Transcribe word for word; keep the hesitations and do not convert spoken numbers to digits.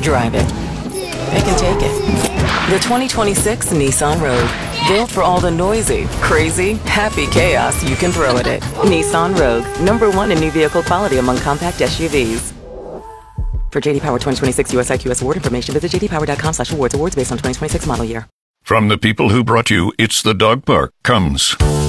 drive it. They can take it. The twenty twenty-six Nissan Rogue. Built for all the noisy, crazy, happy chaos you can throw at it. Nissan Rogue. Number one in new vehicle quality among compact S U Vs. For J D Power twenty twenty-six U S I Q S award information, visit j d power dot com slash awards. Awards based on twenty twenty-six model year. From the people who brought you It's the Dog Park comes